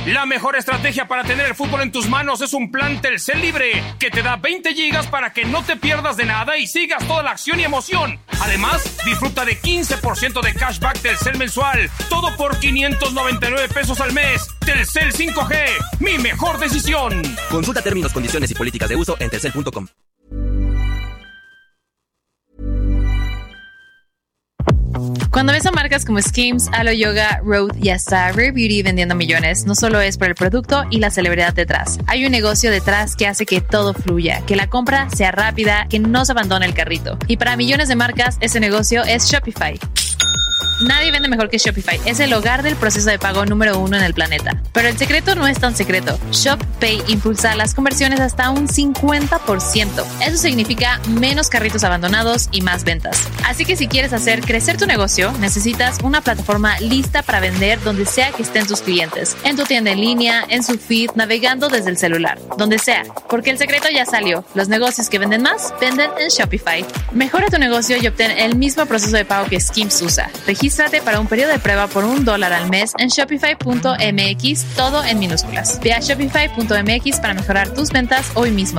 La mejor estrategia para tener el fútbol en tus manos es un plan Telcel Libre, que te da 20 gigas para que no te pierdas de nada y sigas toda la acción y emoción. Además, disfruta de 15% de cashback Telcel mensual, todo por 599 pesos al mes. Telcel 5G, mi mejor decisión. Consulta términos, condiciones y políticas de uso en telcel.com. Cuando ves a marcas como Skims, Alo Yoga, Rode y hasta Rare Beauty vendiendo millones, no solo es por el producto y la celebridad detrás. Hay un negocio detrás que hace que todo fluya, que la compra sea rápida, que no se abandone el carrito. Y para millones de marcas, ese negocio es Shopify. Nadie vende mejor que Shopify. Es el hogar del proceso de pago número 1 en el planeta. Pero el secreto no es tan secreto. ShopPay impulsa las conversiones hasta un 50%. Eso significa menos carritos abandonados y más ventas. Así que si quieres hacer crecer tu negocio, necesitas una plataforma lista para vender donde sea que estén tus clientes. En tu tienda en línea, en su feed, navegando desde el celular. Donde sea. Porque el secreto ya salió. Los negocios que venden más, venden en Shopify. Mejora tu negocio y obtén el mismo proceso de pago que Skims usa. Regístrate para un periodo de prueba por $1 al mes en shopify.mx, todo en minúsculas. Ve a shopify.mx para mejorar tus ventas hoy mismo.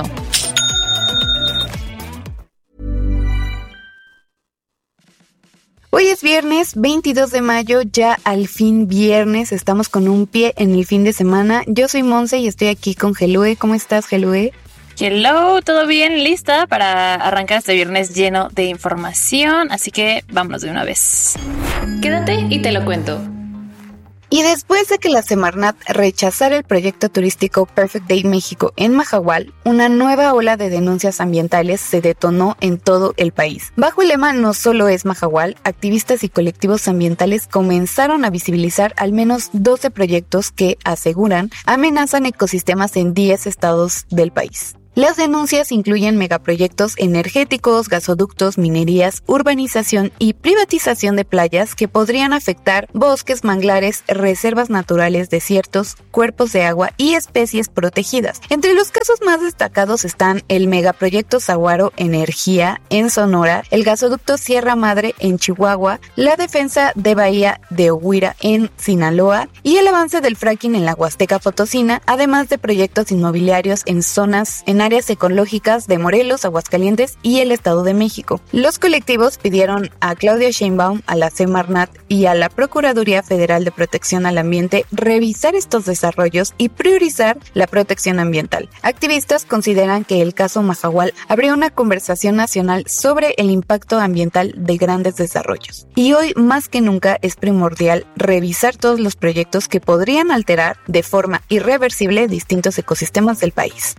Hoy es viernes 22 de mayo, ya al fin viernes, estamos con un pie en el fin de semana. Yo soy Monse y estoy aquí con Gelue. ¿Cómo estás, Gelue? Hello, ¿todo bien? ¿Lista para arrancar este viernes lleno de información? Así que vámonos de una vez. Quédate y te lo cuento. Y después de que la Semarnat rechazara el proyecto turístico Perfect Day México en Mahahual, una nueva ola de denuncias ambientales se detonó en todo el país. Bajo el lema "No solo es Mahahual", activistas y colectivos ambientales comenzaron a visibilizar al menos 12 proyectos que, aseguran, amenazan ecosistemas en 10 estados del país. Las denuncias incluyen megaproyectos energéticos, gasoductos, minerías, urbanización y privatización de playas que podrían afectar bosques, manglares, reservas naturales, desiertos, cuerpos de agua y especies protegidas. Entre los casos más destacados están el megaproyecto Saguaro Energía en Sonora, el gasoducto Sierra Madre en Chihuahua, la defensa de Bahía de Oguira en Sinaloa y el avance del fracking en la Huasteca Potosina, además de proyectos inmobiliarios en áreas ecológicas de Morelos, Aguascalientes y el Estado de México. Los colectivos pidieron a Claudia Sheinbaum, a la Semarnat y a la Procuraduría Federal de Protección al Ambiente revisar estos desarrollos y priorizar la protección ambiental. Activistas consideran que el caso Mahahual abrió una conversación nacional sobre el impacto ambiental de grandes desarrollos. Y hoy más que nunca es primordial revisar todos los proyectos que podrían alterar de forma irreversible distintos ecosistemas del país.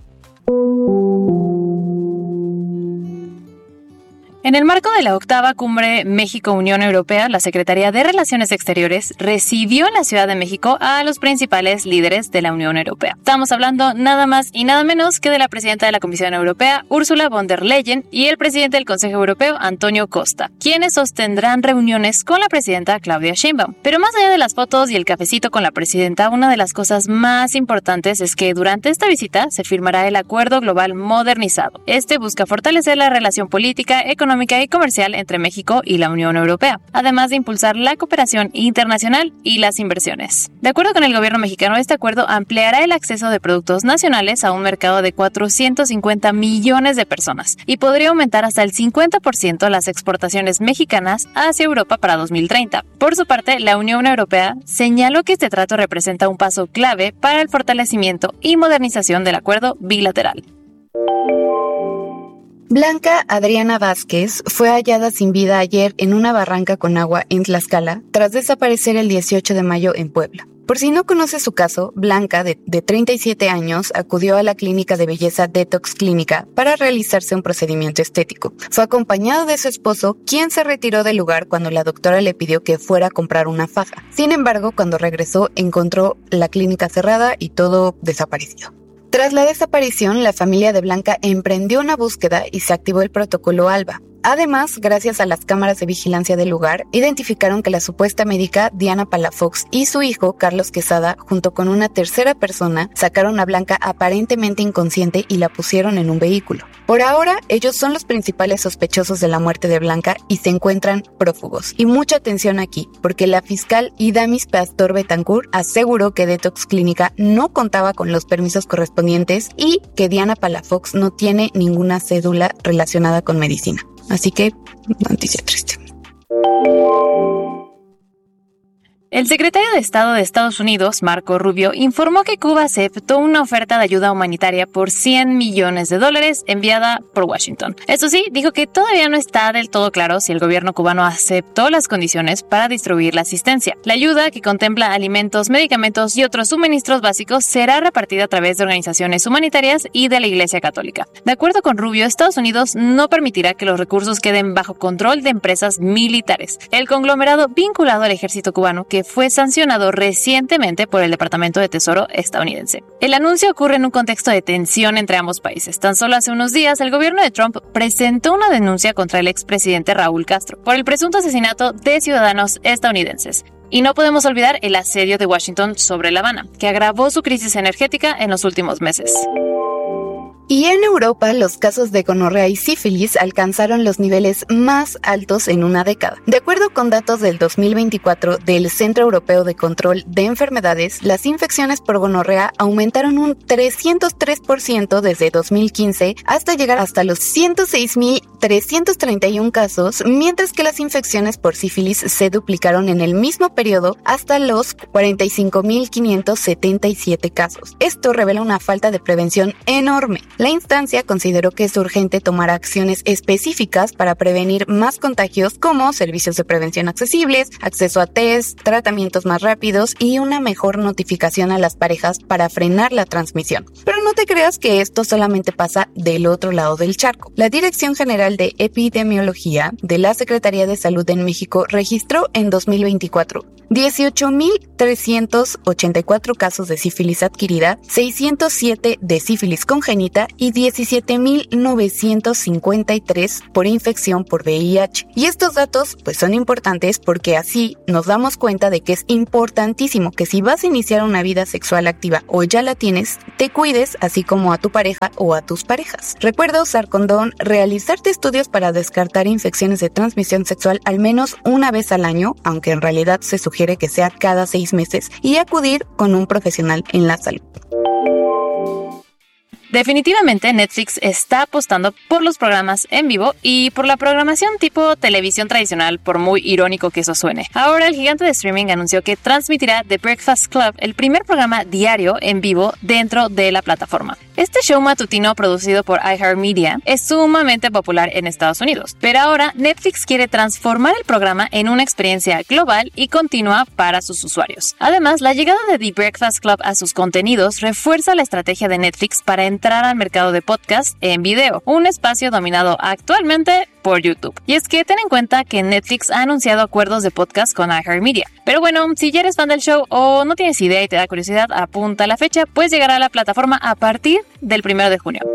En el marco de la 8ª Cumbre México-Unión Europea, la Secretaría de Relaciones Exteriores recibió en la Ciudad de México a los principales líderes de la Unión Europea. Estamos hablando nada más y nada menos que de la presidenta de la Comisión Europea, Ursula von der Leyen, y el presidente del Consejo Europeo, Antonio Costa, quienes sostendrán reuniones con la presidenta Claudia Sheinbaum. Pero más allá de las fotos y el cafecito con la presidenta, una de las cosas más importantes es que durante esta visita se firmará el Acuerdo Global Modernizado. Este busca fortalecer la relación política, económica y comercial entre México y la Unión Europea, además de impulsar la cooperación internacional y las inversiones. De acuerdo con el gobierno mexicano, este acuerdo ampliará el acceso de productos nacionales a un mercado de 450 millones de personas y podría aumentar hasta el 50% las exportaciones mexicanas hacia Europa para 2030. Por su parte, la Unión Europea señaló que este trato representa un paso clave para el fortalecimiento y modernización del acuerdo bilateral. Blanca Adriana Vázquez fue hallada sin vida ayer en una barranca con agua en Tlaxcala, tras desaparecer el 18 de mayo en Puebla. Por si no conoce su caso, Blanca, de 37 años, acudió a la clínica de belleza Detox Clínica para realizarse un procedimiento estético. Fue acompañado de su esposo, quien se retiró del lugar cuando la doctora le pidió que fuera a comprar una faja. Sin embargo, cuando regresó, encontró la clínica cerrada y todo desaparecido. Tras la desaparición, la familia de Blanca emprendió una búsqueda y se activó el protocolo ALBA. Además, gracias a las cámaras de vigilancia del lugar, identificaron que la supuesta médica Diana Palafox y su hijo Carlos Quesada, junto con una tercera persona, sacaron a Blanca aparentemente inconsciente y la pusieron en un vehículo. Por ahora, ellos son los principales sospechosos de la muerte de Blanca y se encuentran prófugos. Y mucha atención aquí, porque la fiscal Idamis Pastor Betancourt aseguró que Detox Clínica no contaba con los permisos correspondientes y que Diana Palafox no tiene ninguna cédula relacionada con medicina. Así que, noticia triste. El secretario de Estado de Estados Unidos, Marco Rubio, informó que Cuba aceptó una oferta de ayuda humanitaria por $100 millones enviada por Washington. Eso sí, dijo que todavía no está del todo claro si el gobierno cubano aceptó las condiciones para distribuir la asistencia. La ayuda, que contempla alimentos, medicamentos y otros suministros básicos, será repartida a través de organizaciones humanitarias y de la Iglesia Católica. De acuerdo con Rubio, Estados Unidos no permitirá que los recursos queden bajo control de empresas militares. El conglomerado vinculado al ejército cubano, que fue sancionado recientemente por el Departamento de Tesoro estadounidense. El anuncio ocurre en un contexto de tensión entre ambos países. Tan solo hace unos días, el gobierno de Trump presentó una denuncia contra el expresidente Raúl Castro por el presunto asesinato de ciudadanos estadounidenses. Y no podemos olvidar el asedio de Washington sobre La Habana, que agravó su crisis energética en los últimos meses. Y en Europa, los casos de gonorrea y sífilis alcanzaron los niveles más altos en una década. De acuerdo con datos del 2024 del Centro Europeo de Control de Enfermedades, las infecciones por gonorrea aumentaron un 303% desde 2015 hasta llegar hasta los 106.331 casos, mientras que las infecciones por sífilis se duplicaron en el mismo periodo hasta los 45.577 casos. Esto revela una falta de prevención enorme. La instancia consideró que es urgente tomar acciones específicas para prevenir más contagios, como servicios de prevención accesibles, acceso a test, tratamientos más rápidos y una mejor notificación a las parejas para frenar la transmisión. Pero no te creas que esto solamente pasa del otro lado del charco. La Dirección General de Epidemiología de la Secretaría de Salud en México registró en 2024 18.384 casos de sífilis adquirida, 607 de sífilis congénita y 17.953 por infección por VIH. Y estos datos pues son importantes porque así nos damos cuenta de que es importantísimo que si vas a iniciar una vida sexual activa o ya la tienes, te cuides, así como a tu pareja o a tus parejas. Recuerda usar condón, realizarte estudios para descartar infecciones de transmisión sexual al menos una vez al año, aunque en realidad se sugiere que sea cada 6 meses, y acudir con un profesional en la salud. Definitivamente Netflix está apostando por los programas en vivo y por la programación tipo televisión tradicional, por muy irónico que eso suene. Ahora el gigante de streaming anunció que transmitirá The Breakfast Club, el primer programa diario en vivo dentro de la plataforma. Este show matutino producido por iHeartMedia es sumamente popular en Estados Unidos, pero ahora Netflix quiere transformar el programa en una experiencia global y continua para sus usuarios. Además, la llegada de The Breakfast Club a sus contenidos refuerza la estrategia de Netflix para entrar al mercado de podcast en video, un espacio dominado actualmente por YouTube. Y es que ten en cuenta que Netflix ha anunciado acuerdos de podcast con iHeartMedia. Pero bueno, si ya eres fan del show o no tienes idea y te da curiosidad, apunta la fecha, pues llegará a la plataforma a partir del 1 de junio.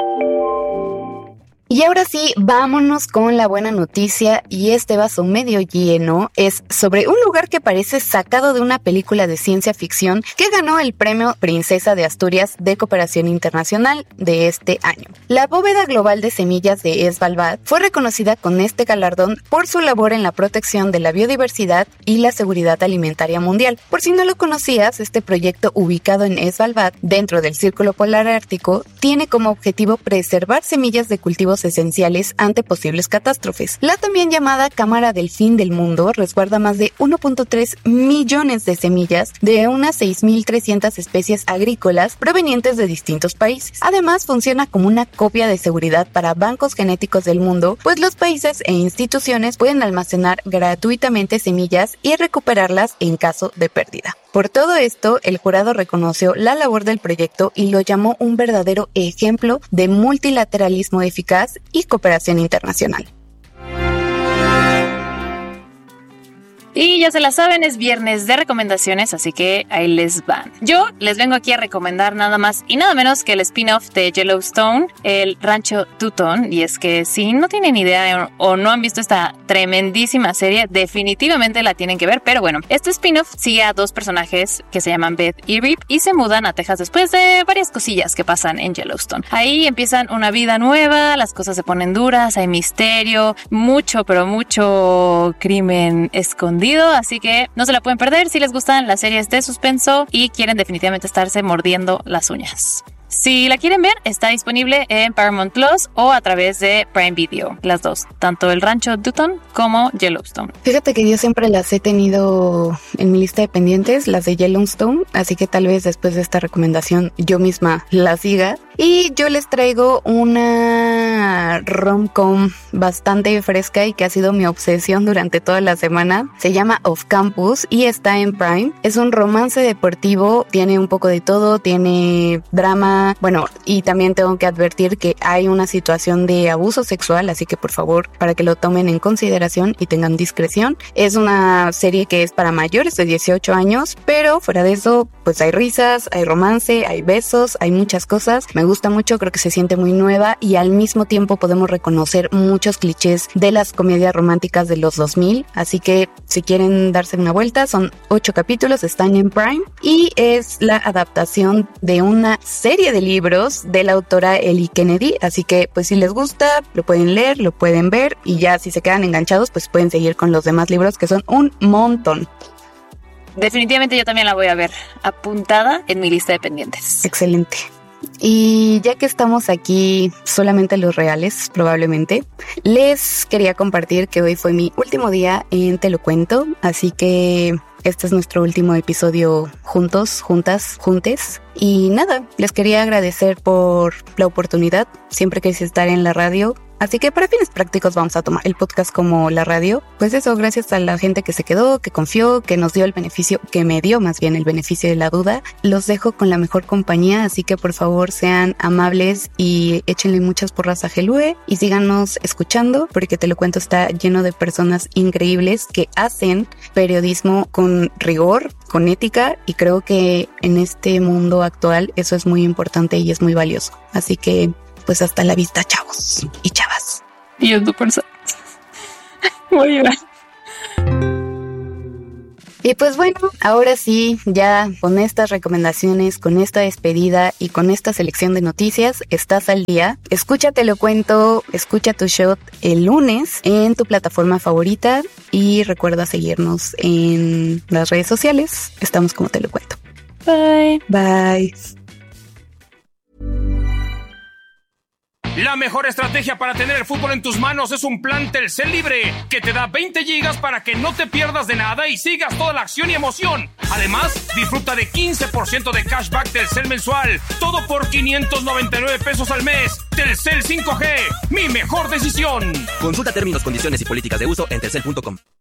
Y ahora sí, vámonos con la buena noticia, y este vaso medio lleno es sobre un lugar que parece sacado de una película de ciencia ficción que ganó el premio Princesa de Asturias de Cooperación Internacional de este año. La bóveda global de semillas de Svalbard fue reconocida con este galardón por su labor en la protección de la biodiversidad y la seguridad alimentaria mundial. Por si no lo conocías, este proyecto ubicado en Svalbard, dentro del Círculo Polar Ártico, tiene como objetivo preservar semillas de cultivos esenciales ante posibles catástrofes. La también llamada Cámara del Fin del Mundo resguarda más de 1.3 millones de semillas de unas 6.300 especies agrícolas provenientes de distintos países. Además, funciona como una copia de seguridad para bancos genéticos del mundo, pues los países e instituciones pueden almacenar gratuitamente semillas y recuperarlas en caso de pérdida. Por todo esto, el jurado reconoció la labor del proyecto y lo llamó un verdadero ejemplo de multilateralismo eficaz y cooperación internacional. Y ya se la saben, es viernes de recomendaciones, así que ahí les van. Yo les vengo aquí a recomendar nada más y nada menos que el spin-off de Yellowstone, el Rancho Dutton. Y es que si no tienen idea o no han visto esta tremendísima serie, definitivamente la tienen que ver. Pero bueno, este spin-off sigue a dos personajes que se llaman Beth y Rip y se mudan a Texas después de varias cosillas que pasan en Yellowstone. Ahí empiezan una vida nueva, las cosas se ponen duras, hay misterio, mucho, pero mucho crimen escondido, así que no se la pueden perder si les gustan las series de suspenso y quieren definitivamente estarse mordiendo las uñas. Si la quieren ver, está disponible en Paramount Plus o a través de Prime Video, las dos, tanto el Rancho Dutton como Yellowstone. Fíjate que yo siempre las he tenido en mi lista de pendientes, las de Yellowstone, así que tal vez después de esta recomendación yo misma la siga. Y yo les traigo una rom-com bastante fresca y que ha sido mi obsesión durante toda la semana. Se llama Off Campus y está en Prime. Es un romance deportivo, tiene un poco de todo, tiene drama, bueno, y también tengo que advertir que hay una situación de abuso sexual, así que por favor, para que lo tomen en consideración y tengan discreción. Es una serie que es para mayores de 18 años, pero fuera de eso, pues hay risas, hay romance, hay besos, hay muchas cosas. Me gusta mucho, creo que se siente muy nueva y al mismo tiempo podemos reconocer muchos clichés de las comedias románticas de los 2000, así que si quieren darse una vuelta, son 8 capítulos, están en Prime y es la adaptación de una serie de libros de la autora Ellie Kennedy, así que pues si les gusta, lo pueden leer, lo pueden ver y ya si se quedan enganchados, pues pueden seguir con los demás libros que son un montón. Definitivamente yo también la voy a ver, apuntada en mi lista de pendientes. Excelente. Y ya que estamos aquí solamente los reales, probablemente, les quería compartir que hoy fue mi último día en Te lo cuento, así que este es nuestro último episodio juntos, juntas, juntes. Y nada, les quería agradecer por la oportunidad, siempre quise estar en la radio. Así que para fines prácticos vamos a tomar el podcast como la radio. Pues eso, gracias a la gente que se quedó, que confió, que nos dio el beneficio, que me dio más bien el beneficio de la duda. Los dejo con la mejor compañía, así que por favor sean amables y échenle muchas porras a Gelue y síganos escuchando porque Te lo cuento está lleno de personas increíbles que hacen periodismo con rigor, con ética y creo que en este mundo actual eso es muy importante y es muy valioso. Así que pues hasta la vista, chavos y chavas. Y es tu persona. Voy a llorar. Y pues bueno, ahora sí, ya con estas recomendaciones, con esta despedida y con esta selección de noticias, estás al día. Escucha Te lo cuento, escucha tu shot el lunes en tu plataforma favorita y recuerda seguirnos en las redes sociales. Estamos como Te lo cuento. Bye. Bye. La mejor estrategia para tener el fútbol en tus manos es un plan Telcel libre que te da 20 gigas para que no te pierdas de nada y sigas toda la acción y emoción. Además, disfruta de 15% de cashback Telcel mensual, todo por 599 pesos al mes. Telcel 5G, mi mejor decisión. Consulta términos, condiciones y políticas de uso en telcel.com.